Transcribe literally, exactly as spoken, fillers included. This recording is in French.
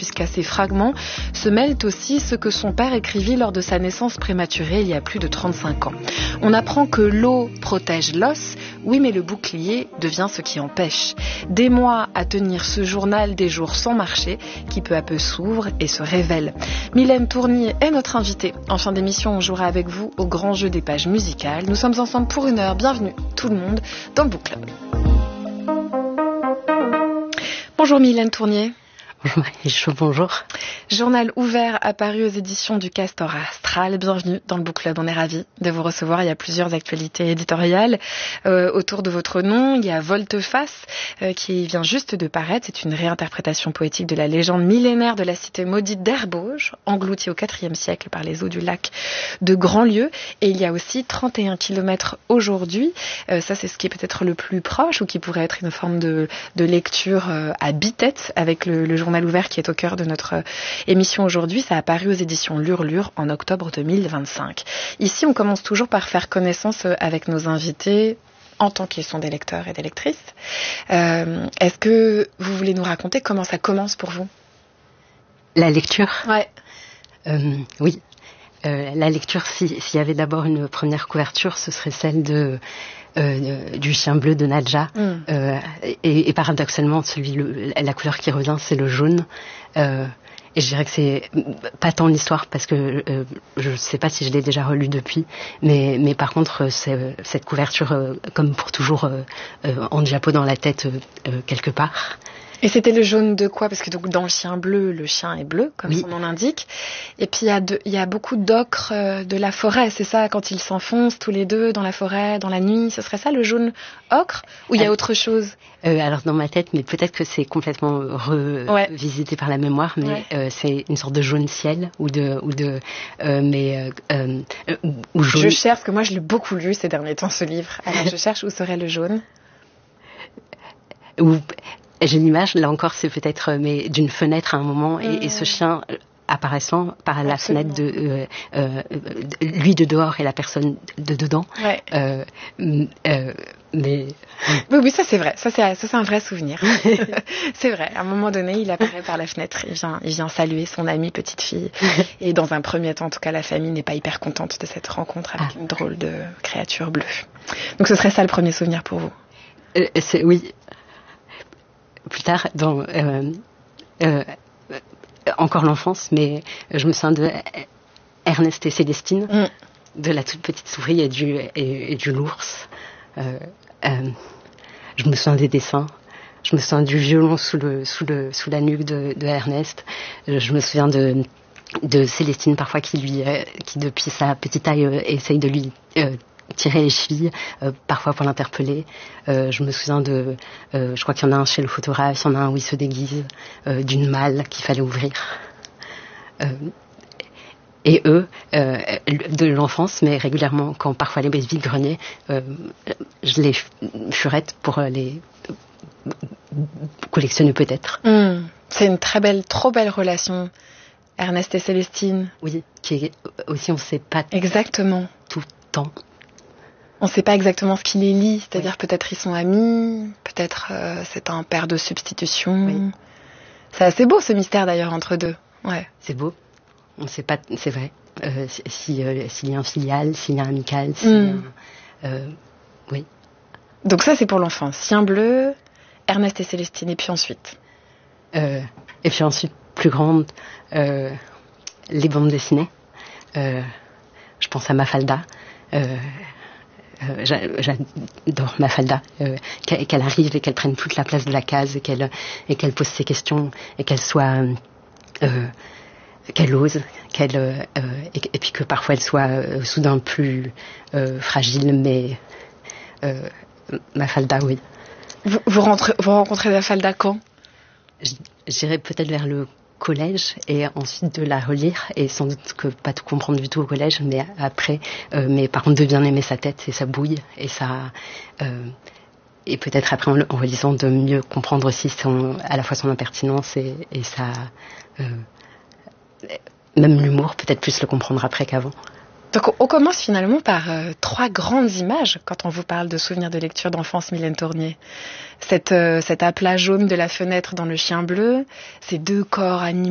puisqu'à ces fragments se mêlent aussi ce que son père écrivit lors de sa naissance prématurée il y a plus de trente-cinq ans. On apprend que l'eau protège l'os, oui mais le bouclier devient ce qui empêche. Des mois à tenir ce journal des jours sans marcher qui peu à peu s'ouvre et se révèle. Mylène Tournier est notre invitée. En fin d'émission, on jouera avec vous au grand jeu des pages musicales. Nous sommes ensemble pour une heure. Bienvenue tout le monde dans le Book Club. Bonjour Mylène Tournier. Bonjour, bonjour. Journal ouvert apparu aux éditions du Castor Astral. Bienvenue dans le Book Club. On est ravis de vous recevoir. Il y a plusieurs actualités éditoriales euh, autour de votre nom. Il y a Volte-face euh, qui vient juste de paraître. C'est une réinterprétation poétique de la légende millénaire de la cité maudite d'Herbauges, engloutie au quatrième siècle par les eaux du lac de Grandlieu. Et il y a aussi trente et un kilomètres aujourd'hui. Euh, ça, c'est ce qui est peut-être le plus proche ou qui pourrait être une forme de, de lecture euh, à bi-tête avec le, le journal ouvert qui est au cœur de notre émission aujourd'hui. Ça a paru aux éditions Lurlure en octobre deux mille vingt-cinq. Ici, on commence toujours par faire connaissance avec nos invités en tant qu'ils sont des lecteurs et des lectrices. Euh, est-ce que vous voulez nous raconter comment ça commence pour vous ? La lecture ? Ouais. Euh, oui. Euh, la lecture, si, s'il y avait d'abord une première couverture, ce serait celle de Euh, du chien bleu de Nadja, mm. euh, et, et paradoxalement, celui, le, la couleur qui revient, c'est le jaune. Euh, et je dirais que c'est pas tant l'histoire, parce que euh, je sais pas si je l'ai déjà relu depuis, mais, mais par contre, c'est, cette couverture, euh, comme pour toujours, euh, euh, en diapo dans la tête, euh, quelque part. Et c'était le jaune de quoi ? Parce que donc, dans le chien bleu, le chien est bleu, comme oui. son nom l'indique. Et puis il y a de, il y a beaucoup d'ocre euh, de la forêt, c'est ça, quand ils s'enfoncent tous les deux dans la forêt, dans la nuit. Ce serait ça le jaune ocre ? Ou il y a euh, autre chose ? euh, Alors dans ma tête, mais peut-être que c'est complètement revisité ouais. par la mémoire, mais ouais. euh, c'est une sorte de jaune ciel ou de, ou de, euh, mais euh, euh, ou jaune. Je cherche, parce que moi je l'ai beaucoup lu ces derniers temps ce livre. Alors je cherche où serait le jaune. Ou j'ai l'image, là encore, c'est peut-être mais d'une fenêtre à un moment, mmh. et, et ce chien apparaissant par la Absolument. fenêtre de euh, euh, lui de dehors et la personne de dedans. Ouais. Euh, euh, mais oui, oui, ça c'est vrai. Ça c'est, ça c'est un vrai souvenir. C'est vrai. À un moment donné, il apparaît par la fenêtre. Il vient, il vient saluer son amie petite fille. Et dans un premier temps, en tout cas, la famille n'est pas hyper contente de cette rencontre avec ah. une drôle de créature bleue. Donc, ce serait ça le premier souvenir pour vous. Euh, c'est, oui. Plus tard, dans euh, euh, encore l'enfance, mais je me souviens de Ernest et Célestine, mm. de la toute petite souris et du, et, et du l'ours. Euh, euh, je me souviens des dessins. Je me souviens du violon sous, le, sous, le, sous la nuque de, de Ernest. Je me souviens de, de Célestine, parfois, qui, lui, euh, qui depuis sa petite taille, euh, essaye de lui euh, tirer les chevilles, euh, parfois pour l'interpeller. Euh, je me souviens de... Euh, je crois qu'il y en a un chez le photographe, il y en a un où il se déguise, euh, d'une malle qu'il fallait ouvrir. Euh, et eux, euh, de l'enfance, mais régulièrement, quand parfois les vides-greniers, euh, je les furette pour les collectionner peut-être. Mmh. C'est une très belle, trop belle relation, Ernest et Célestine. Oui, qui est aussi, on ne sait pas exactement tout le temps. On ne sait pas exactement ce qui les lie, c'est-à-dire oui. peut-être ils sont amis, peut-être euh, c'est un père de substitution. Oui. C'est assez beau ce mystère d'ailleurs entre deux. Ouais. C'est beau, on ne sait pas, c'est vrai, euh, si, euh, s'il y a un filial, s'il y a un amical, s'il mm. y a un, euh, oui. Donc ça c'est pour l'enfance, Chien bleu, Ernest et Célestine, et puis ensuite euh, Et puis ensuite, plus grande, euh, les bandes dessinées. Euh, je pense à Mafalda. Euh, Euh, j'adore Mafalda, euh, qu'elle, qu'elle arrive et qu'elle prenne toute la place de la case et qu'elle, et qu'elle pose ses questions et qu'elle soit, euh, qu'elle ose, qu'elle, euh, et, et puis que parfois elle soit euh, soudain plus euh, fragile, mais euh, Mafalda, oui. Vous, vous, rentrez, vous rencontrez Mafalda quand ? J'irais peut-être vers le collège et ensuite de la relire et sans doute que pas tout comprendre du tout au collège, mais après, euh, mais par contre de bien aimer sa tête et sa bouille et ça, euh, et peut-être après en, en relisant de mieux comprendre aussi son, à la fois son impertinence et, et sa, euh, même l'humour, peut-être plus le comprendre après qu'avant. Donc on commence finalement par euh, trois grandes images quand on vous parle de souvenirs de lecture d'enfance, Mylène Tournier. Cette, euh, cet aplat jaune de la fenêtre dans le chien bleu, ces deux corps animés